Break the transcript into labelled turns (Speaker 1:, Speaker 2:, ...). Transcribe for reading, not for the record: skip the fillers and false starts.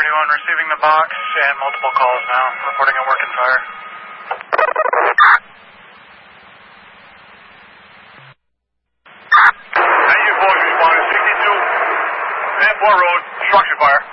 Speaker 1: receiving the box and multiple calls now. Reporting a working fire. Thank you, folks. Responding 62 Sanport Road, structure fire.